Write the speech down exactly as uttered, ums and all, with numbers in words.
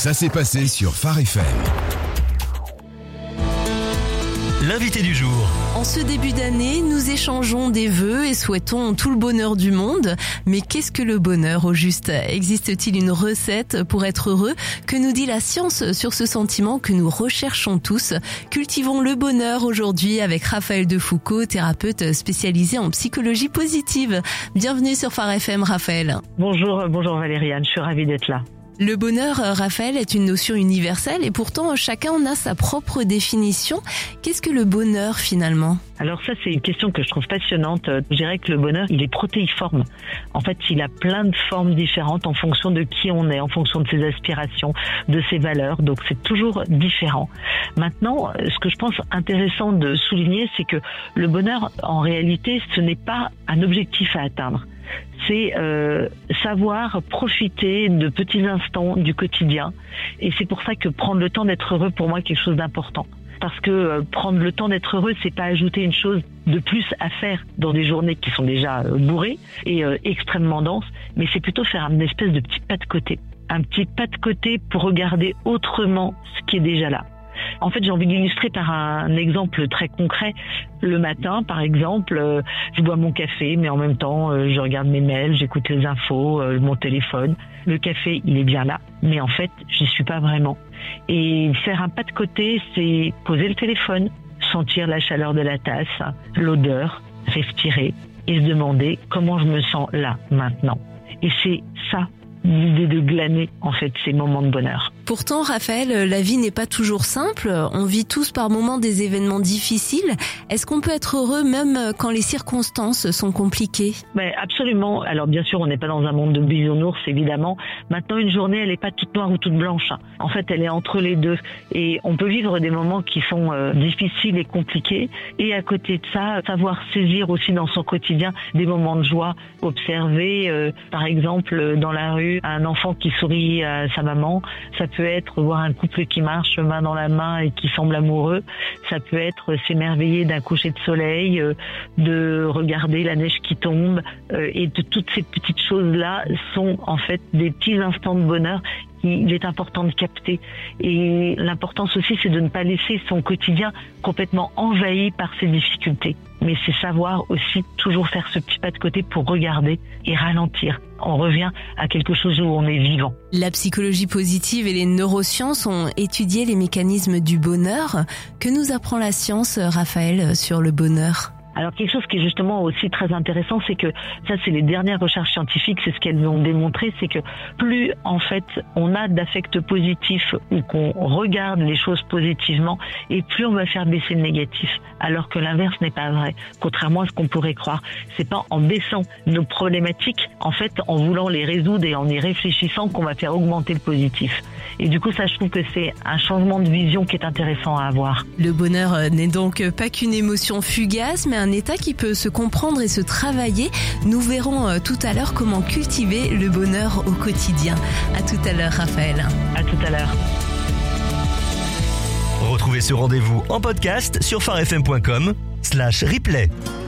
Ça s'est passé sur Phare F M. L'invité du jour. En ce début d'année, nous échangeons des vœux et souhaitons tout le bonheur du monde. Mais qu'est-ce que le bonheur au juste ? Existe-t-il une recette pour être heureux ? Que nous dit la science sur ce sentiment que nous recherchons tous ? Cultivons le bonheur aujourd'hui avec Raphaël Defoucault, thérapeute spécialisé en psychologie positive. Bienvenue sur Phare F M, Raphaël. Bonjour, bonjour Valériane, je suis ravie d'être là. Le bonheur, Raphaël, est une notion universelle et pourtant chacun en a sa propre définition. Qu'est-ce que le bonheur finalement ? Alors ça, c'est une question que je trouve passionnante. Je dirais que le bonheur, il est protéiforme. En fait, il a plein de formes différentes en fonction de qui on est, en fonction de ses aspirations, de ses valeurs. Donc c'est toujours différent. Maintenant, ce que je pense intéressant de souligner, c'est que le bonheur, en réalité, ce n'est pas un objectif à atteindre. C'est euh, savoir profiter de petits instants du quotidien. Et c'est pour ça que prendre le temps d'être heureux, pour moi, est quelque chose d'important. Parce que euh, prendre le temps d'être heureux, c'est pas ajouter une chose de plus à faire dans des journées qui sont déjà euh, bourrées et euh, extrêmement denses, mais c'est plutôt faire une espèce de petit pas de côté. Un petit pas de côté pour regarder autrement ce qui est déjà là. En fait, j'ai envie d'illustrer par un exemple très concret. Le matin, par exemple, euh, je bois mon café, mais en même temps, euh, je regarde mes mails, j'écoute les infos, euh, mon téléphone. Le café, il est bien là, mais en fait, j'y suis pas vraiment. Et faire un pas de côté, c'est poser le téléphone, sentir la chaleur de la tasse, l'odeur, respirer et se demander comment je me sens là, maintenant. Et c'est ça, l'idée de glaner, en fait, ces moments de bonheur. Pourtant, Raphaël, la vie n'est pas toujours simple. On vit tous par moments des événements difficiles. Est-ce qu'on peut être heureux même quand les circonstances sont compliquées ? Mais absolument. Alors bien sûr, on n'est pas dans un monde de bisounours, évidemment. Maintenant, une journée, elle n'est pas toute noire ou toute blanche. En fait, elle est entre les deux. Et on peut vivre des moments qui sont euh, difficiles et compliqués. Et à côté de ça, savoir saisir aussi dans son quotidien des moments de joie. Observer, euh, par exemple, dans la rue, un enfant qui sourit à sa maman. Ça peut être voir un couple qui marche main dans la main et qui semble amoureux. Ça peut être s'émerveiller d'un coucher de soleil, euh, de regarder la neige qui tombe. Euh, et de toutes ces petites choses-là sont en fait des petits instants de bonheur qu'il est important de capter. Et l'importance aussi, c'est de ne pas laisser son quotidien complètement envahi par ses difficultés. Mais c'est savoir aussi toujours faire ce petit pas de côté pour regarder et ralentir. On revient à quelque chose où on est vivant. La psychologie positive et les neurosciences ont étudié les mécanismes du bonheur. Que nous apprend la science, Raphaël, sur le bonheur ? Alors quelque chose qui est justement aussi très intéressant, c'est que ça c'est les dernières recherches scientifiques, c'est ce qu'elles ont démontré, c'est que plus en fait on a d'affects positifs ou qu'on regarde les choses positivement, et plus on va faire baisser le négatif. Alors que l'inverse n'est pas vrai, contrairement à ce qu'on pourrait croire. C'est pas en baissant nos problématiques, en fait en voulant les résoudre et en y réfléchissant qu'on va faire augmenter le positif. Et du coup ça je trouve que c'est un changement de vision qui est intéressant à avoir. Le bonheur n'est donc pas qu'une émotion fugace, mais un état qui peut se comprendre et se travailler. Nous verrons tout à l'heure comment cultiver le bonheur au quotidien. À tout à l'heure, Raphaël. À tout à l'heure. Retrouvez ce rendez-vous en podcast sur pharefm point com slash replay.